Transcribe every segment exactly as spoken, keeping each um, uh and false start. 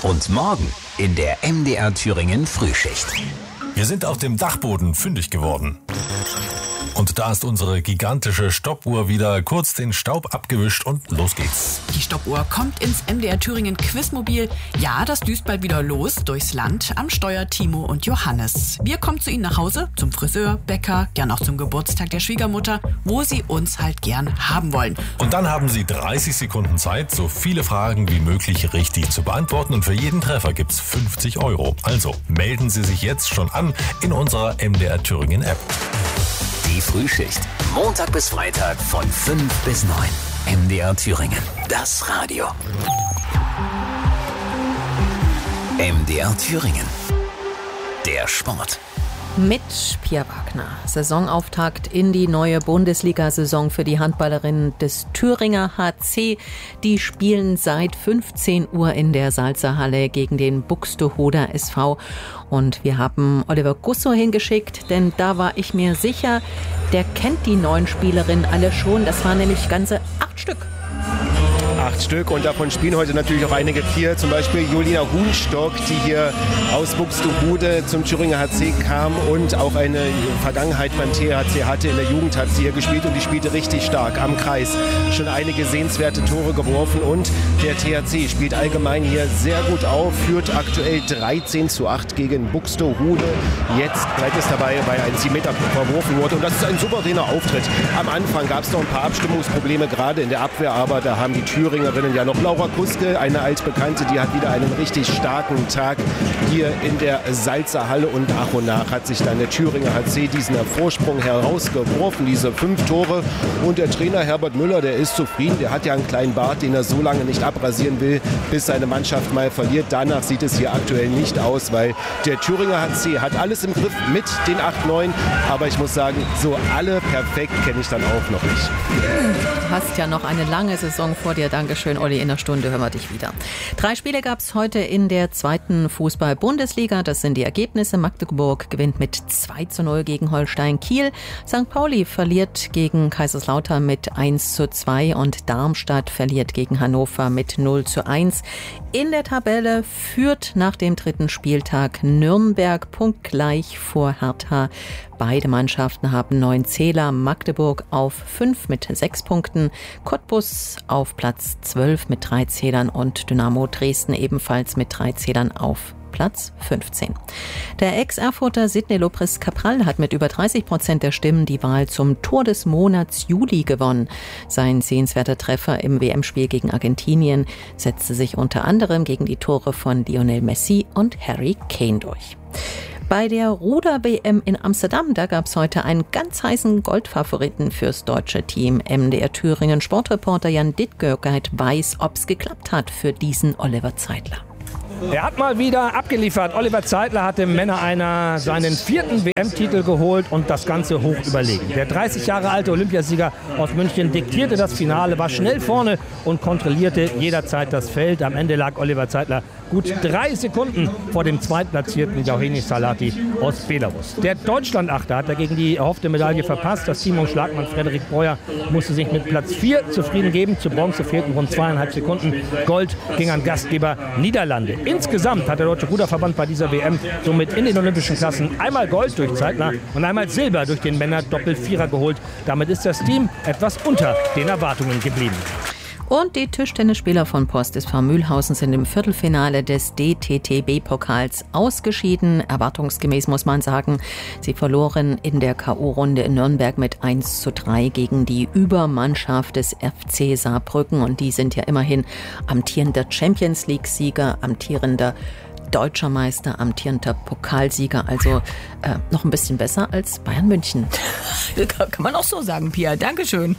Und morgen in der M D R Thüringen Frühschicht. Wir sind auf dem Dachboden fündig geworden. Und da ist unsere gigantische Stoppuhr wieder kurz den Staub abgewischt und los geht's. Die Stoppuhr kommt ins M D R Thüringen Quizmobil. Ja, das düst bald wieder los durchs Land. Am Steuer Timo und Johannes. Wir kommen zu Ihnen nach Hause, zum Friseur, Bäcker, gern auch zum Geburtstag der Schwiegermutter, wo Sie uns halt gern haben wollen. Und dann haben Sie dreißig Sekunden Zeit, so viele Fragen wie möglich richtig zu beantworten. Und für jeden Treffer gibt's fünfzig Euro. Also melden Sie sich jetzt schon an in unserer M D R Thüringen App. Die Frühschicht. Montag bis Freitag von fünf bis neun. M D R Thüringen. Das Radio. M D R Thüringen. Der Sport. Mit Pia Wagner. Saisonauftakt in die neue Bundesliga-Saison für die Handballerinnen des Thüringer H C. Die spielen seit fünfzehn Uhr in der Salzerhalle gegen den Buxtehuder S V. Und wir haben Oliver Gusso hingeschickt, denn da war ich mir sicher, der kennt die neuen Spielerinnen alle schon. Das waren nämlich ganze acht Stück. Acht Stück und davon spielen heute natürlich auch einige vier. Zum Beispiel Julina Huhnstock, die hier aus Buxtehude zum Thüringer H C kam und auch eine Vergangenheit beim T H C hatte. In der Jugend hat sie hier gespielt und die spielte richtig stark am Kreis. Schon einige sehenswerte Tore geworfen und der T H C spielt allgemein hier sehr gut auf, führt aktuell dreizehn zu acht gegen Buxtehude. Jetzt bleibt es dabei, weil ein sieben Meter verworfen wurde und das ist ein souveräner Auftritt. Am Anfang gab es noch ein paar Abstimmungsprobleme, gerade in der Abwehr, aber da haben die Thüringer ja noch Laura Kuske, eine altbekannte, die hat wieder einen richtig starken Tag hier in der Salzerhalle und nach und nach hat sich dann der Thüringer H C diesen Vorsprung herausgeworfen, diese fünf Tore und der Trainer Herbert Müller, der ist zufrieden, der hat ja einen kleinen Bart, den er so lange nicht abrasieren will, bis seine Mannschaft mal verliert. Danach sieht es hier aktuell nicht aus, weil der Thüringer H C hat alles im Griff mit den acht neun, aber ich muss sagen, so alle perfekt kenne ich dann auch noch nicht. Du hast ja noch eine lange Saison vor dir. Dankeschön, Olli. In einer Stunde hören wir dich wieder. Drei Spiele gab es heute in der zweiten Fußball-Bundesliga. Das sind die Ergebnisse. Magdeburg gewinnt mit zwei zu null gegen Holstein Kiel. Sankt Pauli verliert gegen Kaiserslautern mit eins zu zwei und Darmstadt verliert gegen Hannover mit null zu eins. In der Tabelle führt nach dem dritten Spieltag Nürnberg punktgleich vor Hertha. Beide Mannschaften haben neun Zähler. Magdeburg auf fünf mit sechs Punkten. Cottbus auf Platz zwölf mit drei Zählern und Dynamo Dresden ebenfalls mit drei Zählern auf Platz fünfzehn. Der Ex-Erfurter Sidney Lopez Cabral hat mit über dreißig Prozent der Stimmen die Wahl zum Tor des Monats Juli gewonnen. Sein sehenswerter Treffer im W M-Spiel gegen Argentinien setzte sich unter anderem gegen die Tore von Lionel Messi und Harry Kane durch. Bei der Ruder-W M in Amsterdam, da gab es heute einen ganz heißen Goldfavoriten fürs deutsche Team. M D R Thüringen Sportreporter Jan Dittgöckert weiß, ob's geklappt hat für diesen Oliver Zeitler. Er hat mal wieder abgeliefert. Oliver Zeitler hat dem Männer einer seinen vierten W M-Titel geholt und das Ganze hoch überlegen. Der dreißig Jahre alte Olympiasieger aus München diktierte das Finale, war schnell vorne und kontrollierte jederzeit das Feld. Am Ende lag Oliver Zeitler gut drei Sekunden vor dem zweitplatzierten Yauhenis Salati aus Belarus. Der Deutschlandachter hat dagegen die erhoffte Medaille verpasst. Das Team um Schlagmann Frederik Breuer musste sich mit Platz vier zufrieden geben. Zu Bronze fehlten rund zweieinhalb Sekunden. Gold ging an Gastgeber Niederlande. Insgesamt hat der Deutsche Ruderverband bei dieser W M somit in den olympischen Klassen einmal Gold durch Zeitler und einmal Silber durch den Männer-Doppel-Vierer geholt. Damit ist das Team etwas unter den Erwartungen geblieben. Und die Tischtennisspieler von Post S V Mühlhausen sind im Viertelfinale des D T T B-Pokals ausgeschieden. Erwartungsgemäß muss man sagen, sie verloren in der K O-Runde in Nürnberg mit eins zu drei gegen die Übermannschaft des F C Saarbrücken. Und die sind ja immerhin amtierender Champions-League-Sieger, amtierender Deutscher Meister, amtierender Pokalsieger, also äh, noch ein bisschen besser als Bayern München. Kann man auch so sagen, Pia. Dankeschön.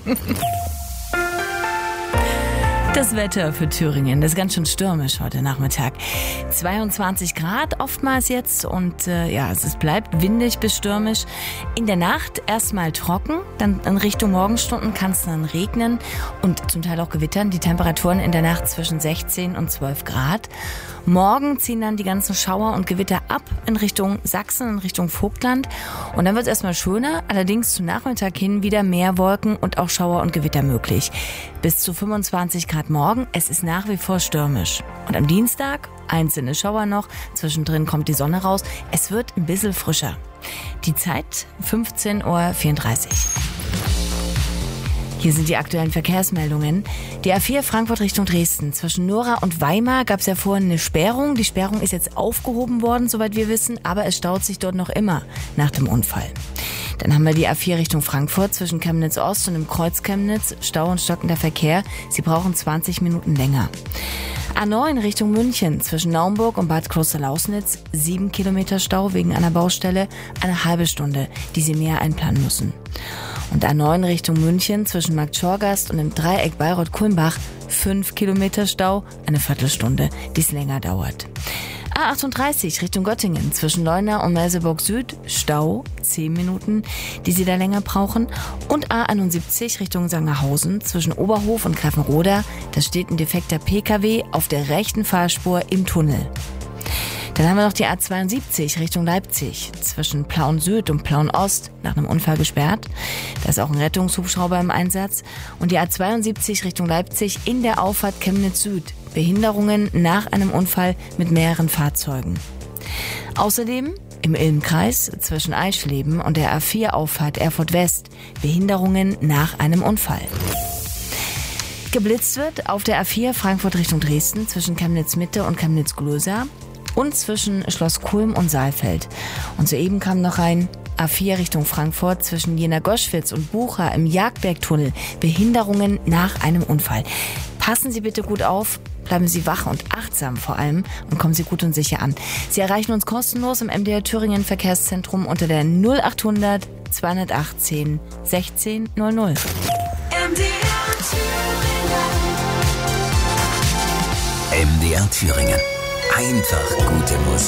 Das Wetter für Thüringen, das ist ganz schön stürmisch heute Nachmittag. zweiundzwanzig Grad oftmals jetzt und äh, ja, es bleibt windig bis stürmisch. In der Nacht erstmal trocken, dann in Richtung Morgenstunden kann es dann regnen und zum Teil auch gewittern. Die Temperaturen in der Nacht zwischen sechzehn und zwölf Grad. Morgen ziehen dann die ganzen Schauer und Gewitter ab in Richtung Sachsen, in Richtung Vogtland. Und dann wird es erstmal schöner, allerdings zum Nachmittag hin wieder mehr Wolken und auch Schauer und Gewitter möglich. Bis zu fünfundzwanzig Grad morgen, es ist nach wie vor stürmisch. Und am Dienstag einzelne Schauer noch, zwischendrin kommt die Sonne raus. Es wird ein bisschen frischer. Die Zeit fünfzehn Uhr vierunddreißig. Hier sind die aktuellen Verkehrsmeldungen. Die A vier Frankfurt Richtung Dresden. Zwischen Nora und Weimar gab es ja vorhin eine Sperrung. Die Sperrung ist jetzt aufgehoben worden, soweit wir wissen, aber es staut sich dort noch immer nach dem Unfall. Dann haben wir die A vier Richtung Frankfurt zwischen Chemnitz Ost und dem Kreuz Chemnitz. Stau und stockender Verkehr. Sie brauchen zwanzig Minuten länger. A neun Richtung München zwischen Naumburg und Bad Klosterlausnitz. Sieben Kilometer Stau wegen einer Baustelle. Eine halbe Stunde, die Sie mehr einplanen müssen. Und A neun Richtung München zwischen Marktschorgast und dem Dreieck Bayreuth-Kulmbach. Fünf Kilometer Stau, eine Viertelstunde, die es länger dauert. A achtunddreißig Richtung Göttingen zwischen Leuna und Merseburg Süd. Stau, zehn Minuten, die Sie da länger brauchen. Und A einundsiebzig Richtung Sangerhausen zwischen Oberhof und Greffenroda. Da steht ein defekter P K W auf der rechten Fahrspur im Tunnel. Dann haben wir noch die A zweiundsiebzig Richtung Leipzig zwischen Plauen Süd und Plauen Ost nach einem Unfall gesperrt. Da ist auch ein Rettungshubschrauber im Einsatz. Und die A zweiundsiebzig Richtung Leipzig in der Auffahrt Chemnitz Süd. Behinderungen nach einem Unfall mit mehreren Fahrzeugen. Außerdem im Ilm-Kreis zwischen Eischleben und der A vier Auffahrt Erfurt West. Behinderungen nach einem Unfall. Geblitzt wird auf der A vier Frankfurt Richtung Dresden zwischen Chemnitz Mitte und Chemnitz Glösa. Und zwischen Schloss Kulm und Saalfeld. Und soeben kam noch ein A vier Richtung Frankfurt zwischen Jena-Goschwitz und Bucha im Jagdbergtunnel. Behinderungen nach einem Unfall. Passen Sie bitte gut auf, bleiben Sie wach und achtsam vor allem und kommen Sie gut und sicher an. Sie erreichen uns kostenlos im M D R Thüringen Verkehrszentrum unter der null achthundert zweihundertachtzehn sechzehn null null. M D R Thüringen. M D R Thüringen. Einfach gute Musik.